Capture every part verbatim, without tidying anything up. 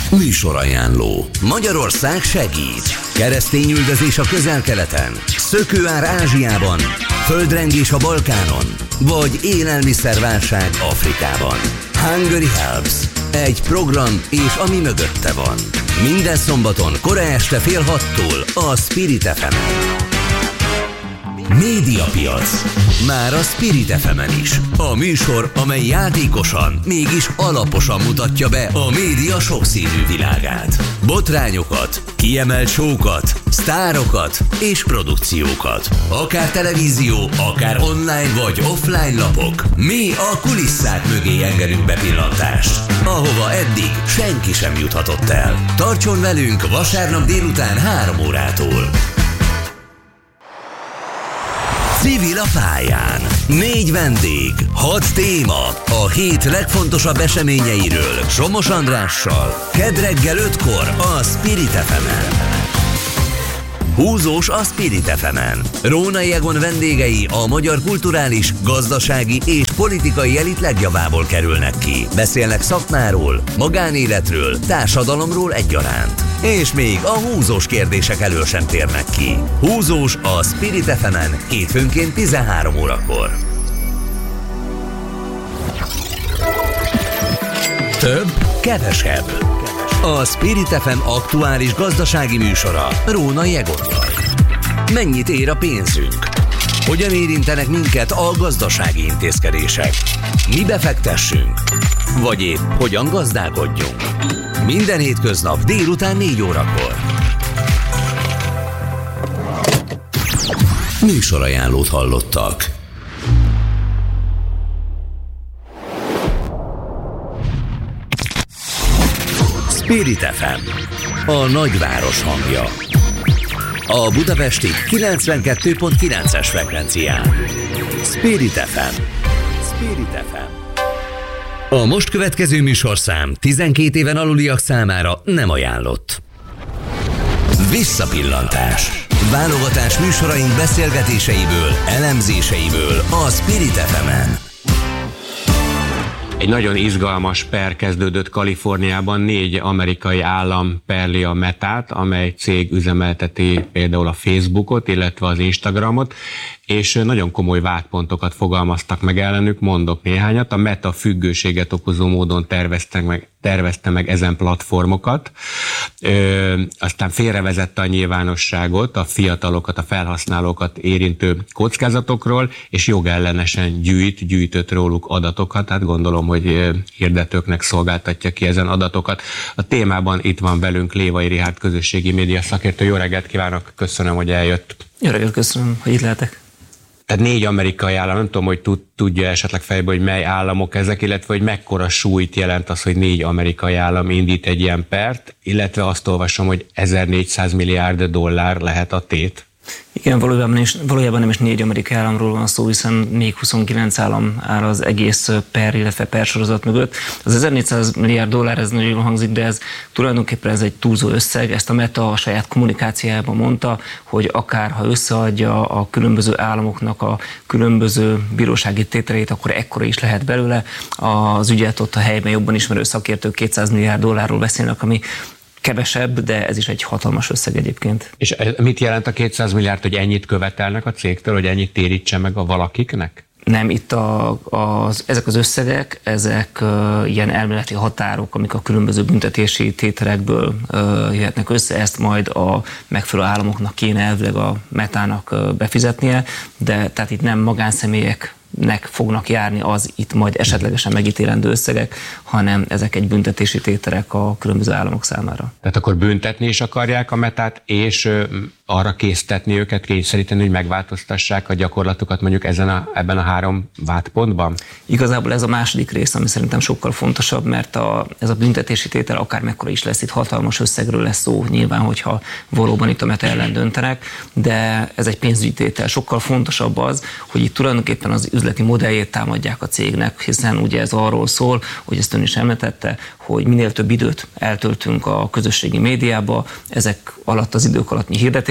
Műsorajánló. Magyarország segít. Keresztényüldözés a Közel-Keleten, szökőár Ázsiában, földrengés a Balkánon, vagy élelmiszerválság Afrikában. Hungary Helps. Egy program és ami mögötte van. Minden szombaton kora este fél hattól a Spirit ef emen. Médiapiac. Már a Spirit ef emen is. A műsor, amely játékosan, mégis alaposan mutatja be a média sokszínű világát. Botrányokat, kiemelt show-kat, sztárokat és produkciókat. Akár televízió, akár online vagy offline lapok. Mi a kulisszák mögé engedünk bepillantást, ahova eddig senki sem juthatott el. Tartson velünk vasárnap délután három órától. Civil a pályán. Négy vendég, hat téma. A hét legfontosabb eseményeiről Somos Andrással. Kedd reggel ötkor a Spirit ef emen. Húzós a Spirit ef emen. Rónai Egon vendégei a magyar kulturális, gazdasági és politikai elit legjavából kerülnek ki. Beszélnek szakmáról, magánéletről, társadalomról egyaránt. És még a húzós kérdések elől sem térnek ki. Húzós a Spirit ef emen hétfőnként tizenhárom órakor. Több, kevesebb. A Spirit ef em aktuális gazdasági műsora Rónai Egonnal. Mennyit ér a pénzünk? Hogyan érintenek minket a gazdasági intézkedések? Mi befektessünk? Vagy épp hogyan gazdálkodjunk? Minden hétköznap délután négy órakor. Műsorajánlót hallottak. Spirit ef em, a nagyváros hangja. A budapesti kilencvenkettő pont kilences frekvencián. Spirit ef em. Spirit ef em. A most következő műsorszám tizenkét éven aluliak számára nem ajánlott. Visszapillantás. Válogatás műsoraink beszélgetéseiből, elemzéseiből a Spirit ef emen. Egy nagyon izgalmas per kezdődött Kaliforniában, négy amerikai állam perli a Metát, amely cég üzemelteti például a Facebookot, illetve az Instagramot, és nagyon komoly vádpontokat fogalmaztak meg ellenük, mondok néhányat. A Meta függőséget okozó módon tervezte meg, tervezte meg ezen platformokat, Ö, aztán félrevezette a nyilvánosságot, a fiatalokat, a felhasználókat érintő kockázatokról, és jogellenesen gyűjt, gyűjtött róluk adatokat, hát gondolom, hogy hirdetőknek szolgáltatja ki ezen adatokat. A témában itt van velünk Lévai Richárd közösségi média szakértő. Jó reggelt kívánok, köszönöm, hogy eljött. Jó reggelt, köszönöm, hogy itt lehetek. Tehát négy amerikai állam, nem tudom, hogy tud, tudja esetleg fejből, hogy mely államok ezek, illetve hogy mekkora súlyt jelent az, hogy négy amerikai állam indít egy ilyen pert, illetve azt olvasom, hogy ezernégyszáz milliárd dollár lehet a tét. Igen, valójában, is, valójában nem is négy amerikai államról van szó, hiszen még huszonkilenc állam áll az egész per, illetve per sorozat mögött. Az ezernégyszáz milliárd dollár, ez nagyon jól hangzik, de ez tulajdonképpen ez egy túlzó összeg. Ezt a Meta a saját kommunikációjában mondta, hogy akár ha összeadja a különböző államoknak a különböző bírósági tételeit, akkor ekkora is lehet belőle. Az ügyet ott a helyben jobban ismerő szakértők kétszáz milliárd dollárról beszélnek, ami kevesebb, de ez is egy hatalmas összeg egyébként. És mit jelent a kétszáz milliárd, hogy ennyit követelnek a cégtől, hogy ennyit térítse meg a valakiknek? Nem, itt a, az, ezek az összegek, ezek uh, ilyen elméleti határok, amik a különböző büntetési tételekből uh, jöhetnek össze, ezt majd a megfelelő államoknak kéne elvileg a Metának uh, befizetnie, de tehát itt nem magánszemélyek nek fognak járni az itt majd esetlegesen megítélendő összegek, hanem ezek egy büntetési tételek a különböző államok számára. Tehát akkor büntetni is akarják a Metát, és arra késztetni őket, kényszeríteni, hogy megváltoztassák a gyakorlatukat mondjuk ezen a, ebben a három vádpontban? Igazából ez a második rész, ami szerintem sokkal fontosabb, mert a, ez a büntetési tétel akármekkora is lesz, itt hatalmas összegről lesz szó, nyilván, hogyha valóban itt a Meta ellen döntenek, de ez egy pénzügyi tétel. Sokkal fontosabb az, hogy itt tulajdonképpen az üzleti modelljét támadják a cégnek, hiszen ugye ez arról szól, hogy ezt ön is említette, hogy minél több időt eltöltünk a közösségi médiába, ezek alatt az idők alatt hirdetés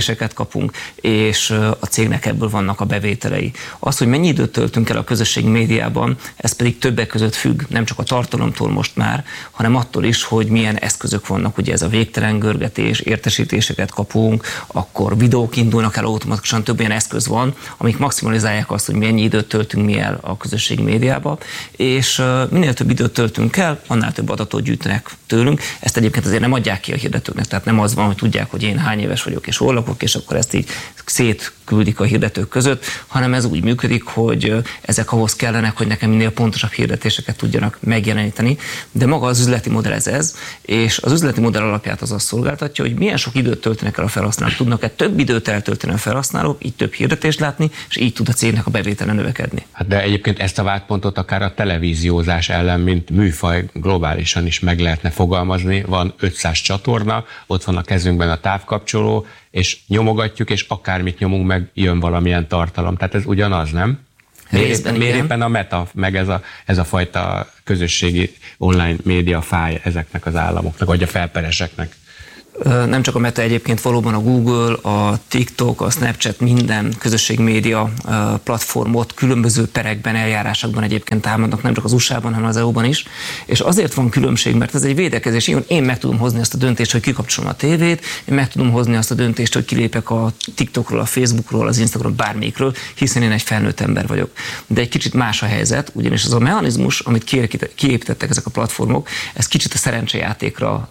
értesítéseket kapunk, és a cégnek ebből vannak a bevételei. Az, hogy mennyi időt töltünk el a közösségi médiában, ez pedig többek között függ, nem csak a tartalomtól most már, hanem attól is, hogy milyen eszközök vannak, ugye ez a végtelen görgetés, értesítéseket kapunk, akkor videók indulnak el automatikusan, több ilyen eszköz van, amik maximalizálják azt, hogy mennyi időt töltünk mi el a közösségi médiába, és minél több időt töltünk el, annál több adatot gyűjtenek tőlünk. Ezt egyébként azért nem adják ki a hirdetőknek, tehát nem az van, hogy tudják, hogy én hány éves vagyok és hol lakok, és akkor ezt így szétküldik a hirdetők között, hanem ez úgy működik, hogy ezek ahhoz kellenek, hogy nekem minél pontosabb hirdetéseket tudjanak megjeleníteni, de maga az üzleti modell ez, ez és az üzleti modell alapját az azt szolgáltatja, hogy milyen sok időt töltenek el a felhasználók, tudnak-e több időt eltölteni a felhasználók, így több hirdetést látni, és így tud a cégnek a bevétele növekedni. Hát de egyébként ezt a vádpontot akár a televíziózás ellen, mint műfaj globálisan is meg lehetne fogalmazni. Van ötszáz csatorna, ott van a kezünkben a távkapcsoló, és nyomogatjuk, és akármit nyomunk, meg jön valamilyen tartalom. Tehát ez ugyanaz, nem? Miért, miért éppen a Meta, meg ez a, ez a fajta közösségi online média fáj ezeknek az államoknak, vagy a felpereseknek? Nem csak a Meta, egyébként valóban a Google, a TikTok, a Snapchat, minden közösségmédia platformot különböző perekben, eljárásokban egyébként támadnak, nem csak az u es á-ban, hanem az é u-ban is. És azért van különbség, mert ez egy védekezés. Én meg tudom hozni azt a döntést, hogy kikapcsolom a tévét, én meg tudom hozni azt a döntést, hogy kilépek a TikTokról, a Facebookról, az Instagramról, bármelyikről, hiszen én egy felnőtt ember vagyok. De egy kicsit más a helyzet, ugyanis az a mechanizmus, amit kiépítettek ezek a platformok, ez kicsit a szerencsejátékra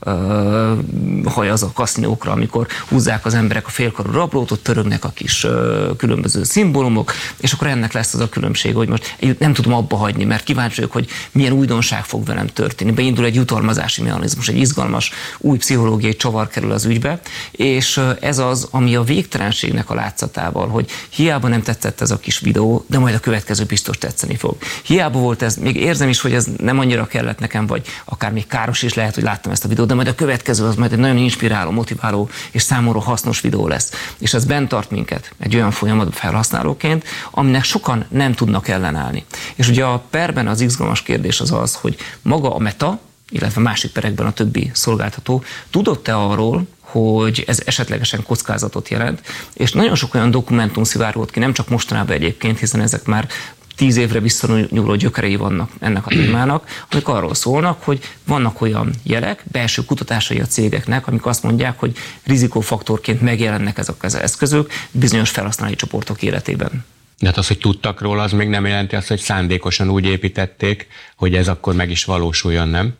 uh, az a kaszinókra, amikor húzzák az emberek a félkarú rablót, ott törögnek a kis ö, különböző szimbólumok, és akkor ennek lesz az a különbség, hogy most nem tudom abba hagyni, mert kíváncsi vagyok, hogy milyen újdonság fog velem történni. Beindul egy jutalmazási mechanizmus, egy izgalmas, új pszichológiai csavar kerül az ügybe, és ez az, ami a végtelenségnek a látszatával, hogy hiába nem tetszett ez a kis videó, de majd a következő biztos tetszeni fog. Hiába volt ez, még érzem is, hogy ez nem annyira kellett nekem, vagy akár még káros is lehet, hogy láttam ezt a videót, de majd a következő az majd egy nagyon inspiráló, motiváló és számomra hasznos videó lesz. És ez bent tart minket egy olyan folyamatban felhasználóként, aminek sokan nem tudnak ellenállni. És ugye a perben az izgalmas kérdés az az, hogy maga a Meta, illetve másik perekben a többi szolgáltató tudott-e arról, hogy ez esetlegesen kockázatot jelent, és nagyon sok olyan dokumentum szivárgott ki, nem csak mostanában egyébként, hiszen ezek már tíz évre visszanyúló gyökerei vannak ennek a témának, amik arról szólnak, hogy vannak olyan jelek, belső kutatásai a cégeknek, amik azt mondják, hogy rizikófaktorként megjelennek ezek az eszközök bizonyos felhasználói csoportok életében. De hát az, hogy tudtak róla, az még nem jelenti azt, hogy szándékosan úgy építették, hogy ez akkor meg is valósuljon, nem?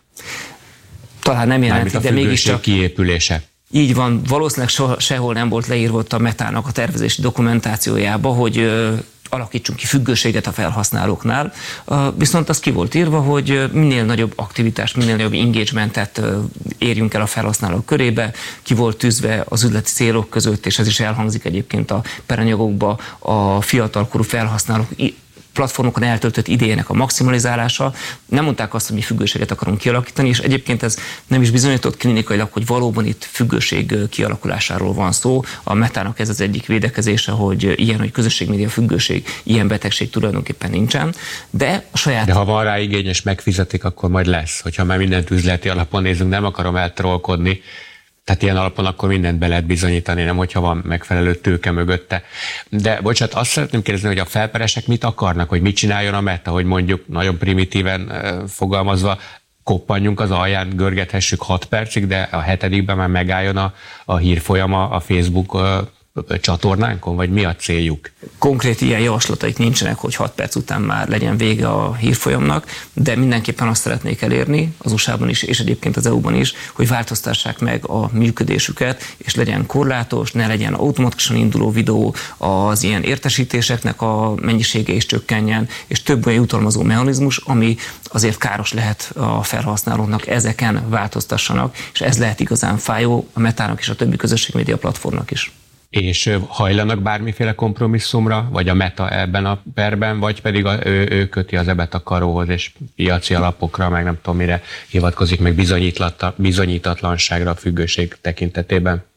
Talán nem jelenti, de mégiscsak kiépülése. Így van, valószínűleg soha, sehol nem volt leírva ott a Metának a tervezési dokumentációjába, hogy alakítsunk ki függőséget a felhasználóknál, viszont az ki volt írva, hogy minél nagyobb aktivitást, minél nagyobb engagementet érjünk el a felhasználók körébe, ki volt tűzve az üzleti célok között, és ez is elhangzik egyébként a peranyagokba, a fiatalkorú felhasználók platformokon eltöltött idejének a maximalizálása. Nem mondták azt, hogy mi függőséget akarunk kialakítani, és egyébként ez nem is bizonyított klinikailag, hogy valóban itt függőség kialakulásáról van szó. A Metának ez az egyik védekezése, hogy ilyen, hogy közösségmédia függőség, ilyen betegség tulajdonképpen nincsen, de a saját... De ha van rá igény és megfizetik, akkor majd lesz. Hogyha már mindent üzleti alapon nézünk, nem akarom eltrollkodni, tehát ilyen alapon akkor mindent be lehet bizonyítani, nem hogyha van megfelelő tőke mögötte. De bocsánat, azt szeretném kérdezni, hogy a felperesek mit akarnak, hogy mit csináljon a Meta, hogy mondjuk nagyon primitíven fogalmazva koppanjunk az alján, görgethessük hat percig, de a hetedikben már megálljon a, a hírfolyama a Facebook csatornánkon, vagy mi a céljuk? Konkrét ilyen javaslataik nincsenek, hogy hat perc után már legyen vége a hírfolyamnak, de mindenképpen azt szeretnék elérni, az u es á-ban is, és egyébként az é u-ban is, hogy változtassák meg a működésüket, és legyen korlátos, ne legyen automatikusan induló videó, az ilyen értesítéseknek a mennyisége is csökkenjen, és több olyan jutalmazó mechanizmus, ami azért káros lehet a felhasználóknak, ezeken változtassanak, és ez lehet igazán fájó a Metának és a többi közösségmédia platformnak is. És hajlanak bármiféle kompromisszumra, vagy a Meta ebben a perben, vagy pedig a, ő, ő köti az ebet a karóhoz, és piaci alapokra, meg nem tudom mire hivatkozik, meg bizonyítatlanságra a függőség tekintetében?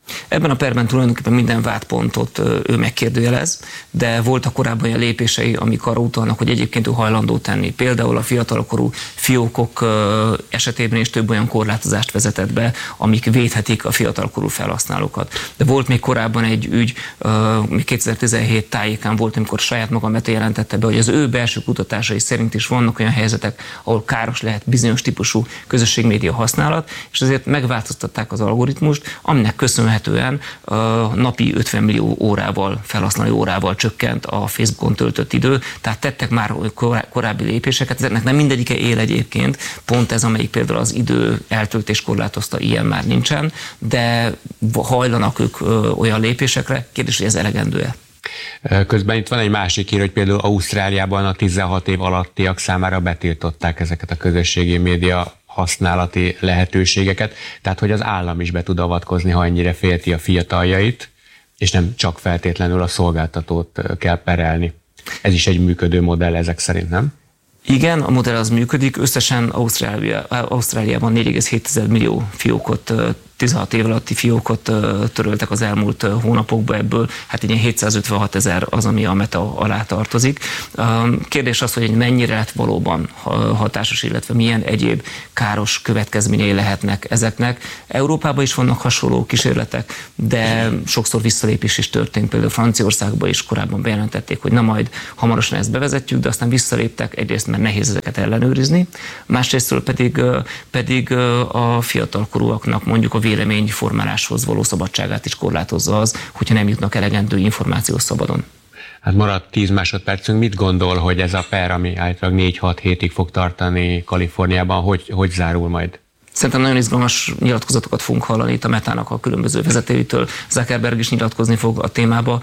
Ebben a perben tulajdonképpen minden vádpontot ő megkérdőjelez, de voltak korábban olyan lépései, amik arra utalnak, hogy egyébként ő hajlandó tenni. Például a fiatalkorú fiókok esetében is több olyan korlátozást vezetett be, amik védhetik a fiatalkorú felhasználókat. De volt még korábban egy ügy, még kétezer-tizenhét tájékán volt, amikor saját maga Meta jelentette be, hogy az ő belső kutatásai szerint is vannak olyan helyzetek, ahol káros lehet bizonyos típusú közösségmédia használat, és azért megváltoztatták az algoritmust, aminek köszönhetően uh, napi ötven millió órával, felhasználói órával csökkent a Facebookon töltött idő, tehát tettek már korábbi lépéseket, ezeknek nem mindegyike él egyébként, pont ez, amelyik például az idő eltöltés korlátozta, ilyen már nincsen, de hajlanak ők uh, olyan lépésekre, kérdés, hogy ez elegendő-e? Közben itt van egy másik hír, hogy például Ausztráliában a tizenhat év alattiak számára betiltották ezeket a közösségi média használati lehetőségeket, tehát hogy az állam is be tud avatkozni, ha ennyire félti a fiataljait, és nem csak feltétlenül a szolgáltatót kell perelni. Ez is egy működő modell ezek szerint, nem? Igen, a modell az működik, összesen Ausztrália, Ausztráliában négy egész hét millió fiókot, tizenhat év alatti fiókot töröltek az elmúlt hónapokban, ebből hát egy ilyen hétszázötvenhat ezer az, ami a Meta alá tartozik. Kérdés az, hogy mennyire lett valóban hatásos, illetve milyen egyéb káros következményei lehetnek ezeknek. Európában is vannak hasonló kísérletek, de sokszor visszalépés is történt, például Franciaországban is korábban bejelentették, hogy na majd hamarosan ezt bevezetjük, de aztán visszaléptek, egyrészt mert nehéz ezeket ellenőrizni, másrésztről pedig, pedig a fiatalkorúaknak mondjuk a véleményformáláshoz való szabadságát is korlátozza az, hogyha nem jutnak elegendő információ szabadon. Hát maradt tíz másodpercünk. Mit gondol, hogy ez a per, ami általában négy-hat hétig fog tartani Kaliforniában, hogy, hogy zárul majd? Szerintem nagyon izgalmas nyilatkozatokat fogunk hallani itt a Metának a különböző vezetőitől. Zuckerberg is nyilatkozni fog a témába.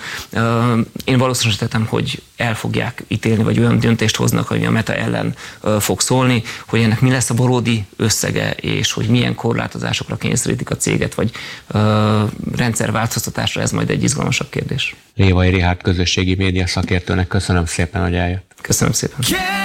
Én valószínűsítettem, hogy el fogják ítélni, vagy olyan döntést hoznak, ami a Meta ellen fog szólni, hogy ennek mi lesz a valódi összege, és hogy milyen korlátozásokra kényszerítik a céget, vagy rendszerváltoztatásra, ez majd egy izgalmasabb kérdés. Lévai Richárd közösségi média szakértőnek köszönöm szépen, hogy eljött. Köszönöm szépen.